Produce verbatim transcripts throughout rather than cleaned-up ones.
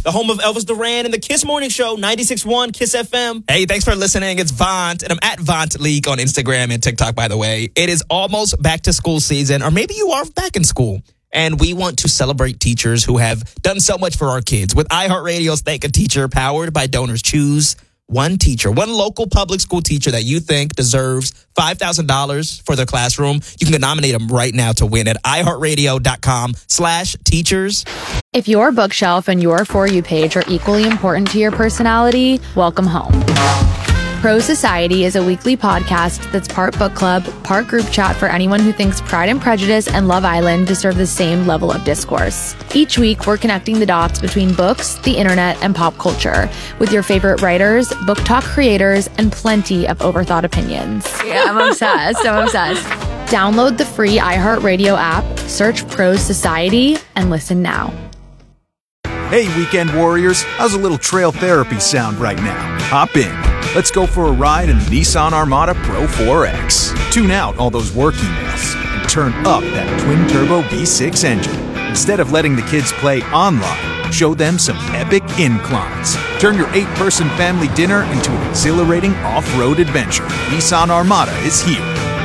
the home of Elvis Duran and the Kiss Morning Show, ninety-six point one Kiss F M. Hey, thanks for listening. It's Vaunt, and I'm at Vaunt League on Instagram and TikTok, by the way. It is almost back to school season, or maybe you are back in school. And we want to celebrate teachers who have done so much for our kids. With iHeartRadio's Thank a Teacher, powered by Donors Choose, one teacher, one local public school teacher that you think deserves five thousand dollars for their classroom. You can nominate them right now to win at iHeartRadio.com slash teachers. If your bookshelf and your For You page are equally important to your personality, welcome home. Pro Society is a weekly podcast that's part book club, part group chat for anyone who thinks Pride and Prejudice and Love Island deserve the same level of discourse. Each week, we're connecting the dots between books, the internet, and pop culture with your favorite writers, book talk creators, and plenty of overthought opinions. Yeah, I'm obsessed. I'm obsessed. Download the free iHeartRadio app, search Pro Society, and listen now. Hey, weekend warriors, how's a little trail therapy sound right now? Hop in. Let's go for a ride in the Nissan Armada Pro four X. Tune out all those work emails and turn up that twin-turbo V six engine. Instead of letting the kids play online, show them some epic inclines. Turn your eight-person family dinner into an exhilarating off-road adventure. Nissan Armada is here.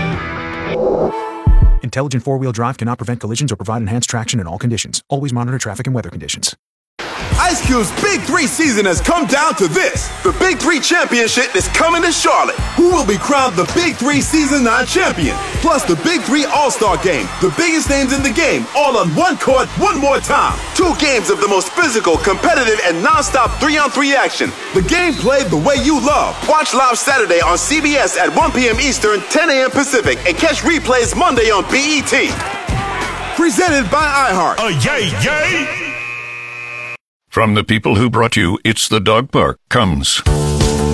Intelligent four-wheel drive cannot prevent collisions or provide enhanced traction in all conditions. Always monitor traffic and weather conditions. Ice Cube's Big Three season has come down to this. The Big Three Championship is coming to Charlotte. Who will be crowned the Big Three Season nine champion? Plus the Big Three All-Star Game. The biggest names in the game, all on one court, one more time. Two games of the most physical, competitive, and non-stop three-on-three action. The game played the way you love. Watch live Saturday on C B S at one p.m. Eastern, ten a.m. Pacific, and catch replays Monday on B E T. Presented by iHeart. Oh, yay, yay! From the people who brought you It's the Dog Park comes